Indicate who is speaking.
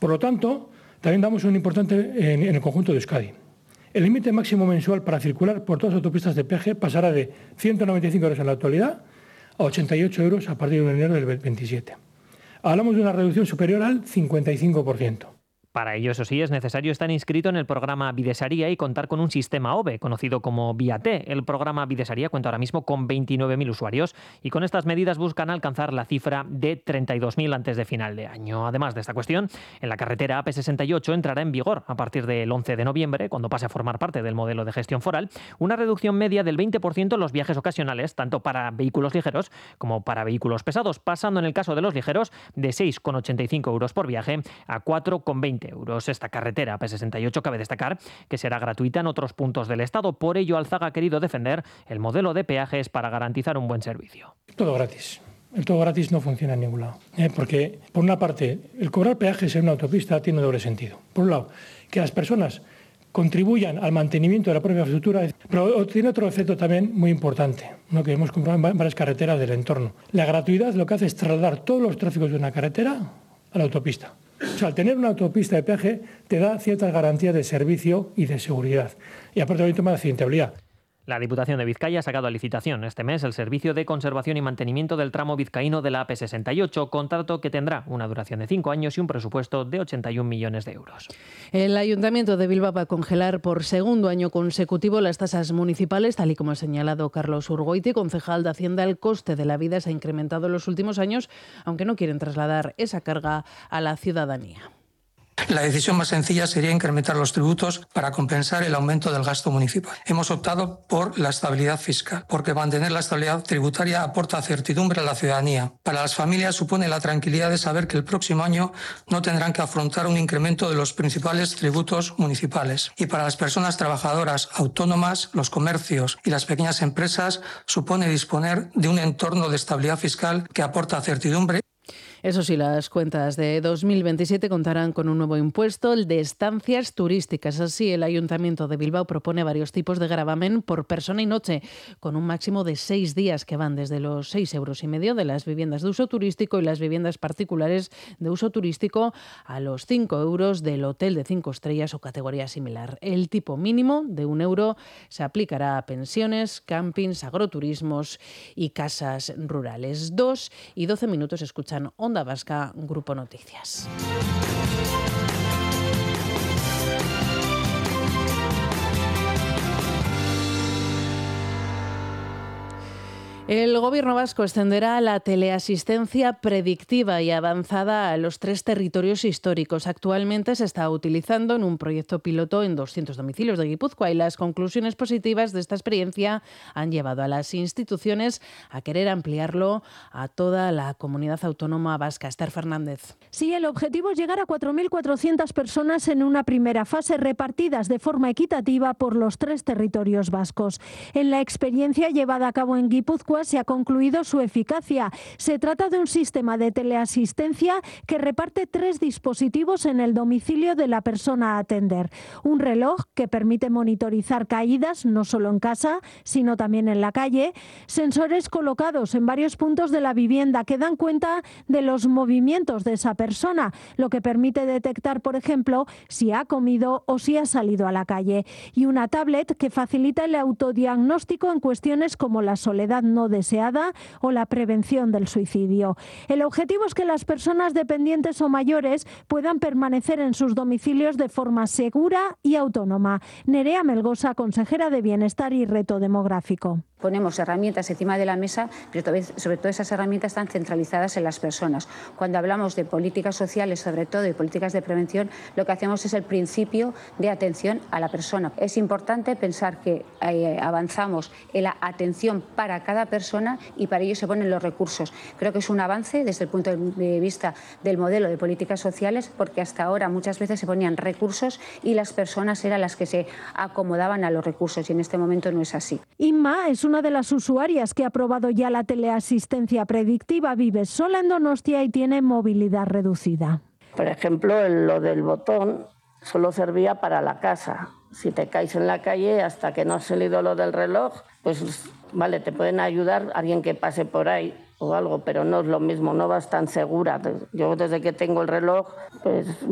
Speaker 1: Por lo tanto, también damos un importante en el conjunto de Euskadi. El límite máximo mensual para circular por todas las autopistas de peaje pasará de 195 euros en la actualidad a 88 euros a partir de enero del 27. Hablamos de una reducción superior al 55%.
Speaker 2: Para ello, eso sí, es necesario estar inscrito en el programa Bidesaria y contar con un sistema OVE, conocido como Vía-T. El programa Bidesaria cuenta ahora mismo con 29.000 usuarios y con estas medidas buscan alcanzar la cifra de 32.000 antes de final de año. Además de esta cuestión, en la carretera AP68 entrará en vigor a partir del 11 de noviembre, cuando pase a formar parte del modelo de gestión foral, una reducción media del 20% en los viajes ocasionales, tanto para vehículos ligeros como para vehículos pesados, pasando en el caso de los ligeros de 6,85 euros por viaje a 4,20 euros. Esta carretera P68 cabe destacar que será gratuita en otros puntos del Estado. Por ello, Alzaga ha querido defender el modelo de peajes para garantizar un buen servicio.
Speaker 1: Todo gratis. El todo gratis no funciona en ningún lado. Porque, por una parte, el cobrar peajes en una autopista tiene doble sentido. Por un lado, que las personas contribuyan al mantenimiento de la propia infraestructura, pero tiene otro efecto también muy importante, ¿no?, que hemos comprobado en varias carreteras del entorno. La gratuidad lo que hace es trasladar todos los tráficos de una carretera a la autopista. O sea, al tener una autopista de peaje te da ciertas garantías de servicio y de seguridad. Y aparte hay un tema de accidentabilidad.
Speaker 2: La Diputación de Vizcaya ha sacado a licitación este mes el servicio de conservación y mantenimiento del tramo vizcaíno de la AP68, contrato que tendrá una duración de 5 años y un presupuesto de 81 millones de euros.
Speaker 3: El Ayuntamiento de Bilbao va a congelar por segundo año consecutivo las tasas municipales, tal y como ha señalado Carlos Urgoiti, concejal de Hacienda. El coste de la vida se ha incrementado en los últimos años, aunque no quieren trasladar esa carga a la ciudadanía.
Speaker 4: La decisión más sencilla sería incrementar los tributos para compensar el aumento del gasto municipal. Hemos optado por la estabilidad fiscal, porque mantener la estabilidad tributaria aporta certidumbre a la ciudadanía. Para las familias supone la tranquilidad de saber que el próximo año no tendrán que afrontar un incremento de los principales tributos municipales. Y para las personas trabajadoras autónomas, los comercios y las pequeñas empresas supone disponer de un entorno de estabilidad fiscal que aporta certidumbre.
Speaker 3: Eso sí, las cuentas de 2027 contarán con un nuevo impuesto, el de estancias turísticas. Así, el Ayuntamiento de Bilbao propone varios tipos de gravamen por persona y noche, con un máximo de 6 días, que van desde los 6,5 euros de las viviendas de uso turístico y las viviendas particulares de uso turístico a los 5 euros del hotel de 5 estrellas o categoría similar. El tipo mínimo de 1 euro se aplicará a pensiones, campings, agroturismos y casas rurales. 2:12 escuchan Onda Vasca, Grupo Noticias. El Gobierno vasco extenderá la teleasistencia predictiva y avanzada a los 3 territorios históricos. Actualmente se está utilizando en un proyecto piloto en 200 domicilios de Guipúzcoa y las conclusiones positivas de esta experiencia han llevado a las instituciones a querer ampliarlo a toda la comunidad autónoma vasca. Esther Fernández.
Speaker 5: Sí, el objetivo es llegar a 4.400 personas en una primera fase, repartidas de forma equitativa por los 3 territorios vascos. En la experiencia llevada a cabo en Guipúzcoa se ha concluido su eficacia. Se trata de un sistema de teleasistencia que reparte 3 dispositivos en el domicilio de la persona a atender. Un reloj que permite monitorizar caídas, no solo en casa, sino también en la calle. Sensores colocados en varios puntos de la vivienda que dan cuenta de los movimientos de esa persona, lo que permite detectar, por ejemplo, si ha comido o si ha salido a la calle. Y una tablet que facilita el autodiagnóstico en cuestiones como la soledad no deseada o la prevención del suicidio. El objetivo es que las personas dependientes o mayores puedan permanecer en sus domicilios de forma segura y autónoma. Nerea Melgosa, consejera de Bienestar y Reto Demográfico.
Speaker 6: Ponemos herramientas encima de la mesa, pero sobre todo esas herramientas están centralizadas en las personas. Cuando hablamos de políticas sociales, sobre todo, y políticas de prevención, lo que hacemos es el principio de atención a la persona. Es importante pensar que avanzamos en la atención para cada persona y para ello se ponen los recursos. Creo que es un avance desde el punto de vista del modelo de políticas sociales, porque hasta ahora muchas veces se ponían recursos y las personas eran las que se acomodaban a los recursos, y en este momento no es así.
Speaker 5: Inma es una de las usuarias que ha probado ya la teleasistencia predictiva. Vive sola en Donostia y tiene movilidad reducida.
Speaker 7: Por ejemplo, lo del botón solo servía para la casa. Si te caes en la calle, hasta que no ha salido lo del reloj, pues vale, te pueden ayudar alguien que pase por ahí o algo, pero no es lo mismo, no vas tan segura. Yo desde que tengo el reloj, pues